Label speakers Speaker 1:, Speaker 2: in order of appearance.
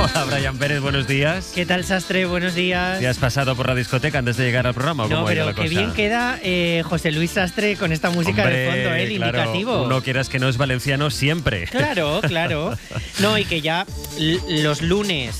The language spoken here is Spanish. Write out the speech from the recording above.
Speaker 1: Hola, Brian Pérez, buenos días.
Speaker 2: ¿Qué tal, Sastre? Buenos días.
Speaker 1: ¿Te has pasado por la discoteca antes de llegar al programa? ¿O
Speaker 2: No,
Speaker 1: cómo ha ido
Speaker 2: pero
Speaker 1: la
Speaker 2: qué
Speaker 1: cosa?
Speaker 2: bien queda José Luis Sastre con esta música
Speaker 1: Hombre,
Speaker 2: de fondo, el
Speaker 1: claro,
Speaker 2: indicativo.
Speaker 1: Uno quieras que no es valenciano siempre.
Speaker 2: Claro, claro. No, y que ya los lunes